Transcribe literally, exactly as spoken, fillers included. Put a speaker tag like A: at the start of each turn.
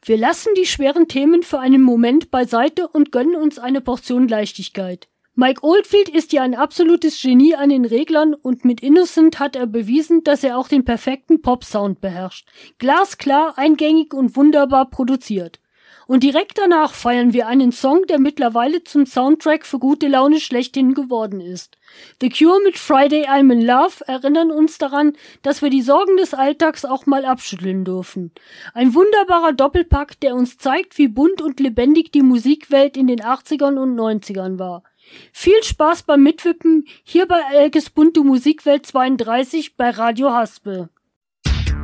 A: Wir lassen die schweren Themen für einen Moment beiseite und gönnen uns eine Portion Leichtigkeit. Mike Oldfield ist ja ein absolutes Genie an den Reglern und mit Innocent hat er bewiesen, dass er auch den perfekten Pop-Sound beherrscht. Glasklar, eingängig und wunderbar produziert. Und direkt danach feiern wir einen Song, der mittlerweile zum Soundtrack für gute Laune schlechthin geworden ist. The Cure mit Friday I'm in Love erinnern uns daran, dass wir die Sorgen des Alltags auch mal abschütteln dürfen. Ein wunderbarer Doppelpack, der uns zeigt, wie bunt und lebendig die Musikwelt in den achtzigern und neunzigern war. Viel Spaß beim Mitwippen hier bei Elkes bunte Musikwelt zweiunddreißig bei Radio Haspe.